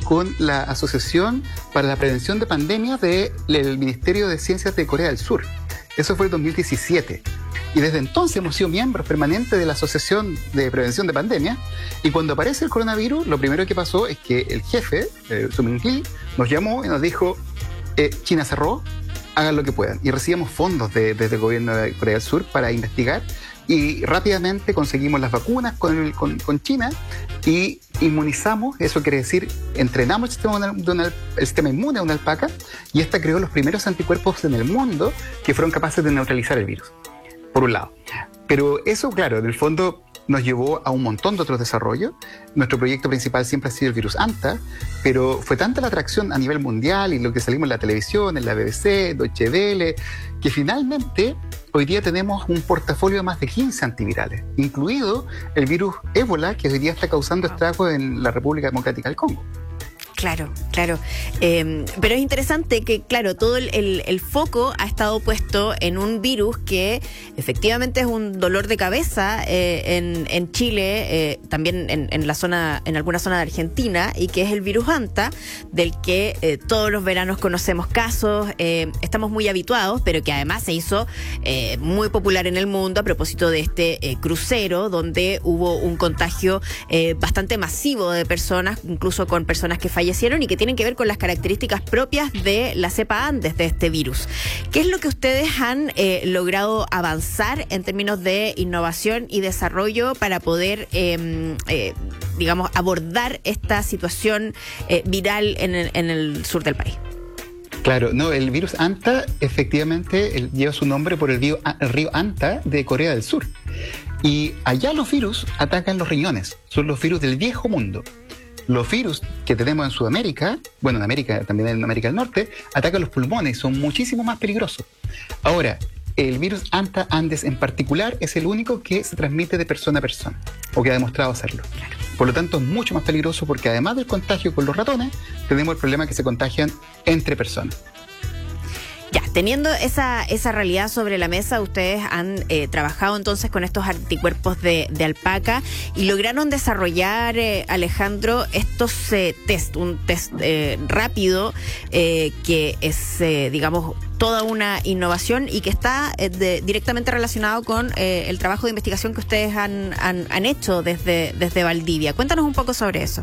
con la Asociación para la Prevención de Pandemias del Ministerio de Ciencias de Corea del Sur. Eso fue en 2017. Y desde entonces hemos sido miembros permanentes de la Asociación de Prevención de Pandemias. Y cuando aparece el coronavirus, lo primero que pasó es que el jefe, Su-Min Lee, nos llamó y nos dijo, China cerró, hagan lo que puedan. Y recibimos fondos desde el gobierno de Corea del Sur para investigar. Y rápidamente conseguimos las vacunas con China y inmunizamos, eso quiere decir, entrenamos el sistema inmune de una alpaca y esta creó los primeros anticuerpos en el mundo que fueron capaces de neutralizar el virus, por un lado. Pero eso, claro, en el fondo nos llevó a un montón de otros desarrollos. Nuestro proyecto principal siempre ha sido el virus Anta, pero fue tanta la atracción a nivel mundial y lo que salimos en la televisión, en la BBC, Deutsche Welle, que finalmente hoy día tenemos un portafolio de más de 15 antivirales, incluido el virus ébola, que hoy día está causando estragos en la República Democrática del Congo. Claro, claro. Pero es interesante que, claro, todo el foco ha estado puesto en un virus que efectivamente es un dolor de cabeza en Chile, también en alguna zona de Argentina, y que es el virus Anta, del que todos los veranos conocemos casos, estamos muy habituados, pero que además se hizo muy popular en el mundo a propósito de este crucero, donde hubo un contagio bastante masivo de personas, incluso con personas que fallecieron y que tienen que ver con las características propias de la cepa Andes de este virus. ¿Qué es lo que ustedes han logrado avanzar en términos de innovación y desarrollo para poder, digamos, abordar esta situación viral en el sur del país? Claro, no, el virus Anta efectivamente lleva su nombre por el río Anta de Corea del Sur. Y allá los virus atacan los riñones, son los virus del viejo mundo. Los virus que tenemos en Sudamérica, bueno, en América, también en América del Norte, atacan los pulmones, son muchísimo más peligrosos. Ahora, el virus Anta Andes en particular es el único que se transmite de persona a persona, o que ha demostrado hacerlo. Por lo tanto, es mucho más peligroso porque además del contagio con los ratones, tenemos el problema que se contagian entre personas. Ya, teniendo esa realidad sobre la mesa, ustedes han trabajado entonces con estos anticuerpos de alpaca y lograron desarrollar, Alejandro, estos test, un test rápido que es, digamos, toda una innovación y que está directamente relacionado con el trabajo de investigación que ustedes han hecho desde Valdivia. Cuéntanos un poco sobre eso.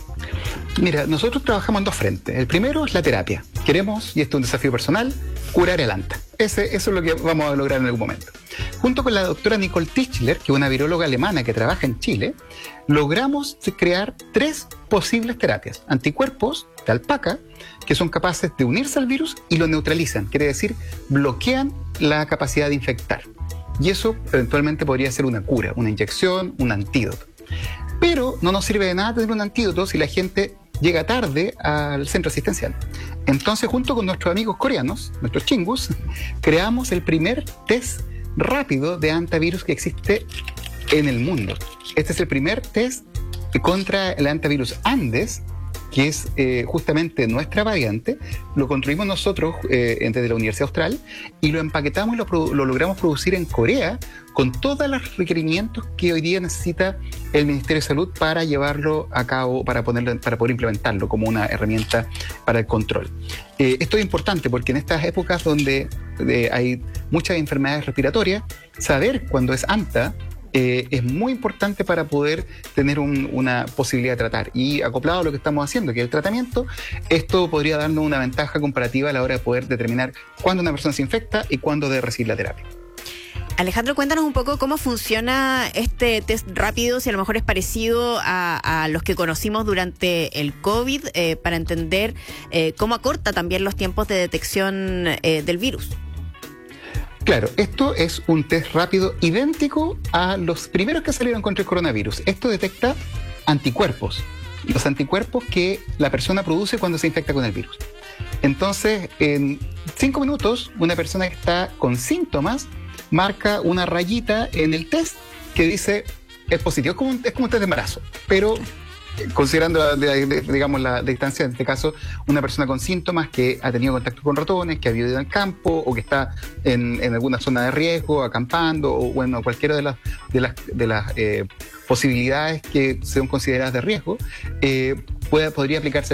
Mira, nosotros trabajamos en dos frentes. El primero es la terapia. Queremos, y esto es un desafío personal, curar el Anta. Eso es lo que vamos a lograr en algún momento. Junto con la doctora Nicole Tischler, que es una viróloga alemana que trabaja en Chile, logramos crear 3 posibles terapias. Anticuerpos de alpaca, que son capaces de unirse al virus y lo neutralizan. Quiere decir, bloquean la capacidad de infectar. Y eso eventualmente podría ser una cura, una inyección, un antídoto. Pero no nos sirve de nada tener un antídoto si la gente llega tarde al centro asistencial. Entonces, junto con nuestros amigos coreanos, nuestros chingus, creamos el primer test rápido de antivirus que existe en el mundo. Este es el primer test contra el antivirus Andes, que es justamente nuestra variante. Lo construimos nosotros desde la Universidad Austral y lo empaquetamos y lo logramos producir en Corea con todos los requerimientos que hoy día necesita el Ministerio de Salud para llevarlo a cabo, para poder implementarlo como una herramienta para el control. Esto es importante porque en estas épocas donde hay muchas enfermedades respiratorias, saber cuándo es Anta es muy importante para poder tener una posibilidad de tratar. Y acoplado a lo que estamos haciendo, que es el tratamiento, esto podría darnos una ventaja comparativa a la hora de poder determinar cuándo una persona se infecta y cuándo debe recibir la terapia. Alejandro, cuéntanos un poco cómo funciona este test rápido, si a lo mejor es parecido a los que conocimos durante el COVID, para entender cómo acorta también los tiempos de detección del virus. Claro, esto es un test rápido idéntico a los primeros que salieron contra el coronavirus. Esto detecta anticuerpos, los anticuerpos que la persona produce cuando se infecta con el virus. Entonces, en 5 minutos, una persona que está con síntomas marca una rayita en el test que dice es positivo. Es como un test de embarazo, pero considerando digamos la distancia, en este caso una persona con síntomas que ha tenido contacto con ratones, que ha vivido en el campo o que está en alguna zona de riesgo, acampando, o bueno, cualquiera de las posibilidades que sean consideradas de riesgo, podría aplicarse